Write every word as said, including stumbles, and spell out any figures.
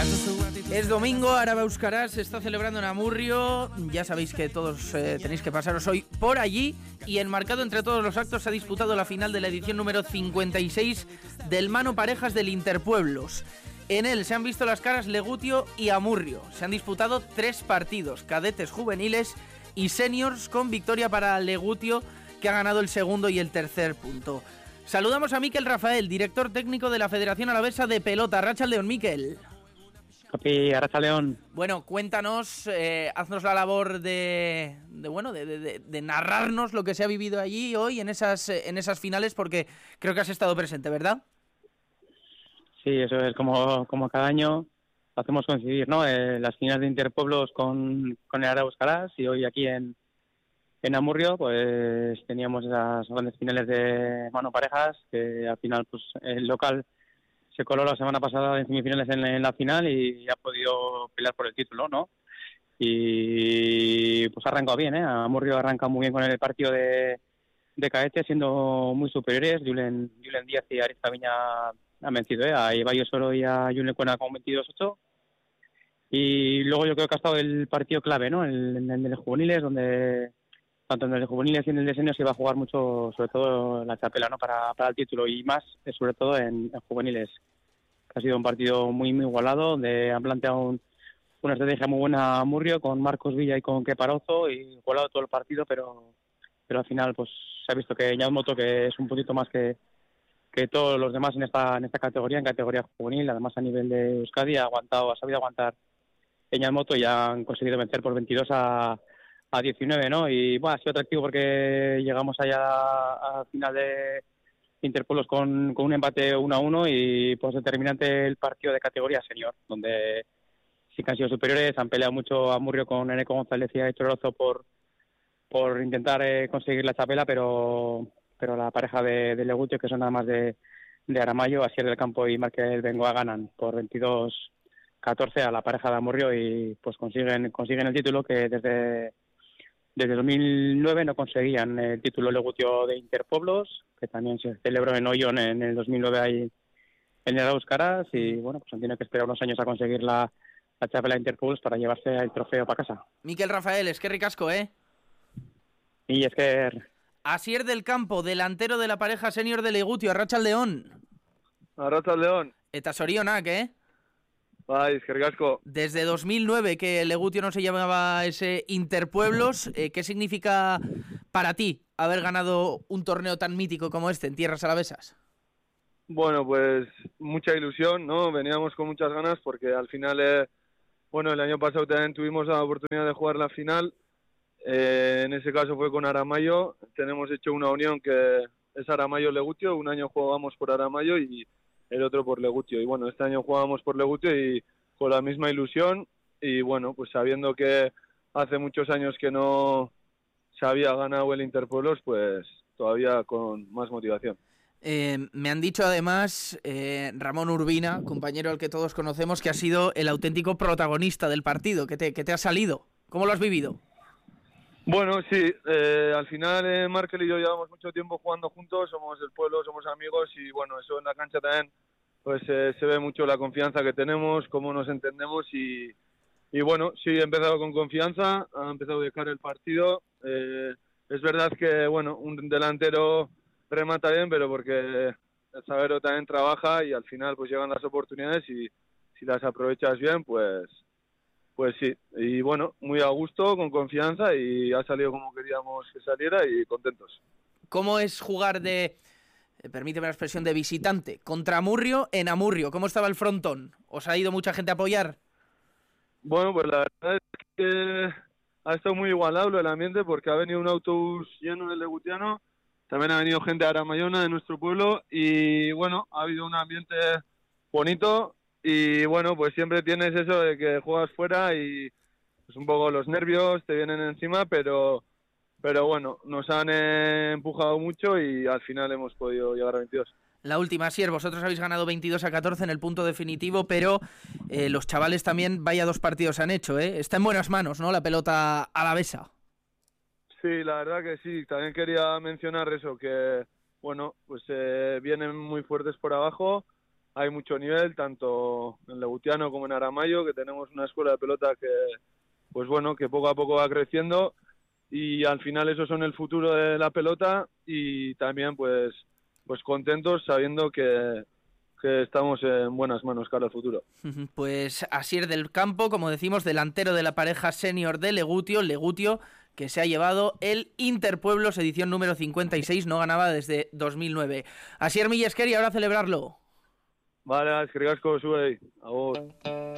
Es domingo, Araba Euskaraz se está celebrando en Amurrio. Ya sabéis que todos eh, tenéis que pasaros hoy por allí. Y enmarcado entre todos los actos se ha disputado la final de la edición número cincuenta y seis del Mano Parejas del Interpueblos. En él se han visto las caras Legutio y Amurrio. Se han disputado tres partidos, cadetes, juveniles y seniors, con victoria para Legutio, que ha ganado el segundo y el tercer punto. Saludamos a Mikel Rafael, director técnico de la Federación Alavesa de Pelota. Arratsaldeon, Mikel. Capi, Arratsaldeon. Bueno, cuéntanos, eh, haznos la labor de, de bueno, de, de, de narrarnos lo que se ha vivido allí hoy en esas, en esas finales, porque creo que has estado presente, ¿verdad? Sí, eso es, como, como cada año hacemos coincidir, ¿no? Eh, las finales de Interpueblos con, con el Araba Euskaraz, y hoy aquí en, en Amurrio pues teníamos esas grandes finales de Mano Parejas, que al final pues el local se coló la semana pasada en semifinales en, en la final y ha podido pelear por el título, ¿no? Y pues ha arrancado bien, ¿eh? Amurrio arranca muy bien con el partido de, de cadete, siendo muy superiores. Julen, Julen Díaz y Arista Viña han vencido, ¿eh? A Ibai Osoro y a Julen Cuena con veintidós ocho. Y luego yo creo que ha estado el partido clave, ¿no? El, el, el de los juveniles, donde tanto en el de juveniles y en el de seniors se iba a jugar mucho, sobre todo la chapela, ¿no? Para, para el título, y más, sobre todo en, en juveniles. Ha sido un partido muy, muy igualado, donde han planteado un, una estrategia muy buena a Amurrio, con Marcos Villa y con Keparozo, y igualado todo el partido, pero pero al final pues se ha visto que Ñamoto, que es un poquito más que, que todos los demás en esta en esta categoría, en categoría juvenil, además a nivel de Euskadi, ha aguantado, ha sabido aguantar Ñamoto, y han conseguido vencer por veintidós a a diecinueve, ¿no? Y bueno, ha sido atractivo porque llegamos allá a, a final de Interpueblos con, con un empate uno a uno, y pues determinante el partido de categoría senior, donde sí que han sido superiores, han peleado mucho a Murrio con Eneco González y Héctor Orozo por por intentar eh, conseguir la chapela, pero pero la pareja de, de Legutio, que son nada más de, de Aramayo, Asier del Campo y Márquez Bengoa, ganan por veintidós catorce a la pareja de Amurrio, y pues consiguen consiguen el título que desde Desde dos mil nueve no conseguían el título Legutio de Interpueblos, que también se celebró en Ollón en el dos mil nueve ahí en el Araba Euskaraz, y bueno, pues han tenido que esperar unos años a conseguir la, la chapela de Interpueblos para llevarse el trofeo para casa. Mikel Rafael, es que ricasco, ¿eh? Y es que... Asier del Campo, delantero de la pareja senior de Legutio. Arratsaldeon. Arratsaldeon. Eta zorionak, ¿eh? Bai, eskerrik asko. Desde dos mil nueve que Legutio no se llamaba ese Interpueblos, eh, ¿qué significa para ti haber ganado un torneo tan mítico como este en tierras alavesas? Bueno, pues mucha ilusión, ¿no? Veníamos con muchas ganas porque al final, eh, bueno, el año pasado también tuvimos la oportunidad de jugar la final. Eh, en ese caso fue con Aramayo. Tenemos hecho una unión que es Aramayo-Legutio. Un año jugamos por Aramayo y el otro por Legutio. Y bueno, este año jugábamos por Legutio y con la misma ilusión, y bueno, pues sabiendo que hace muchos años que no se había ganado el Interpueblos, pues todavía con más motivación. Eh, me han dicho además eh, Ramón Urbina, compañero al que todos conocemos, que ha sido el auténtico protagonista del partido. ¿Qué te, qué te ha salido? ¿Cómo lo has vivido? Bueno, sí, eh, al final eh, Markel y yo llevamos mucho tiempo jugando juntos, somos del pueblo, somos amigos, y bueno, eso en la cancha también pues eh, se ve mucho la confianza que tenemos, cómo nos entendemos, y, y bueno, sí, he empezado con confianza, ha empezado de cara el partido. Eh, es verdad que bueno, un delantero remata bien, pero porque el zaguero también trabaja, y al final pues llegan las oportunidades, y si las aprovechas bien, pues Pues sí, y bueno, muy a gusto, con confianza, y ha salido como queríamos que saliera, y contentos. ¿Cómo es jugar de, eh, permíteme la expresión, de visitante contra Amurrio en Amurrio? ¿Cómo estaba el frontón? ¿Os ha ido mucha gente a apoyar? Bueno, pues la verdad es que ha estado muy igualado el ambiente, porque ha venido un autobús lleno de legutiano, también ha venido gente de Aramayona, de nuestro pueblo, y bueno, ha habido un ambiente bonito. Y bueno, pues siempre tienes eso de que juegas fuera y pues un poco los nervios te vienen encima, pero pero bueno, nos han eh, empujado mucho y al final hemos podido llegar a veintidós. La última, Asier, vosotros habéis ganado veintidós a catorce en el punto definitivo, pero eh, los chavales también, vaya dos partidos han hecho, ¿eh? Está en buenas manos, ¿no?, la pelota alavesa. Sí, la verdad que sí. También quería mencionar eso, que bueno, pues eh, vienen muy fuertes por abajo. hay mucho nivel, tanto en Legutiano como en Aramayo, que tenemos una escuela de pelota que, pues bueno, que poco a poco va creciendo, y al final esos son el futuro de la pelota, y también pues, pues contentos sabiendo que, que estamos en buenas manos cara al futuro. Pues Asier del Campo, como decimos, delantero de la pareja senior de Legutio, Legutio, que se ha llevado el Interpueblos edición número cincuenta y seis, no ganaba desde dos mil nueve. Asier, mila esker y ahora celebrarlo. Vale, eskerrik asko zuei. Agur.